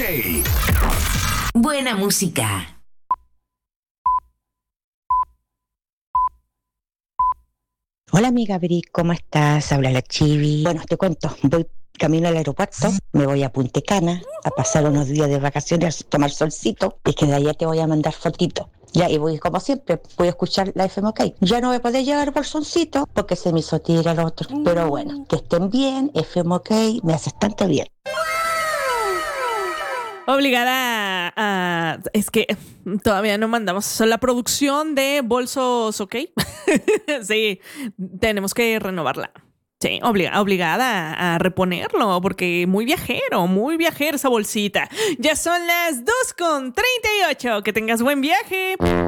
Buena música. Hola amiga Bri, ¿cómo estás? Habla la Chivi. Bueno, te cuento, voy camino al aeropuerto, me voy a Punta Cana a pasar unos días de vacaciones, a tomar solcito, y que de allá te voy a mandar fotito. Ya, y voy como siempre, voy a escuchar la FM OK. Ya no voy a poder llevar bolsoncito porque se me hizo tira el otro. Pero bueno, que estén bien, FM OK, me haces tanto bien. Obligada es que todavía no mandamos la producción de bolsos, ¿ok? Sí, tenemos que renovarla. Sí, obligada a reponerlo porque muy viajera esa bolsita. Ya son las 2:38. Que tengas buen viaje.